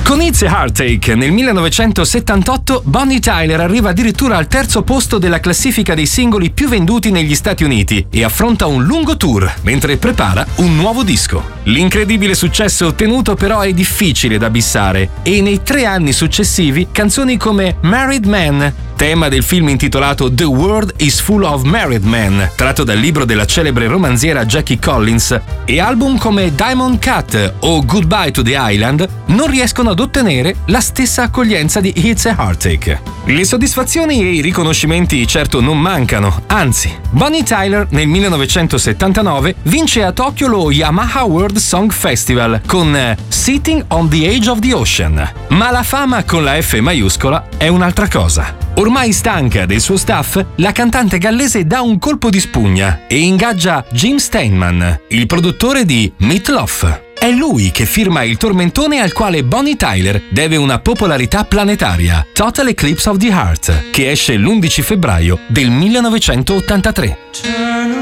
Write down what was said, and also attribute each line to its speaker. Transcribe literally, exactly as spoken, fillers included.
Speaker 1: Con It's a Heartache nel millenovecentosettantotto Bonnie Tyler arriva addirittura al terzo posto della classifica dei singoli più venduti negli Stati Uniti e affronta un lungo tour mentre prepara un nuovo disco. L'incredibile successo ottenuto però è difficile da bissare e nei tre anni successivi canzoni come Married Man, tema del film intitolato The World is Full of Married Men, tratto dal libro della celebre romanziera Jackie Collins, e album come Diamond Cut o Goodbye to the Island non riescono ad ottenere la stessa accoglienza di It's a Heartache. Le soddisfazioni e i riconoscimenti certo non mancano, anzi, Bonnie Tyler nel millenovecentosettantanove vince a Tokyo lo Yamaha World Song Festival con Sitting on the Edge of the Ocean. Ma la fama con la F maiuscola è un'altra cosa. Ormai stanca del suo staff, la cantante gallese dà un colpo di spugna e ingaggia Jim Steinman, il produttore di Meat Loaf. È lui che firma il tormentone al quale Bonnie Tyler deve una popolarità planetaria, Total Eclipse of the Heart, che esce l'undici febbraio del millenovecentottantatré.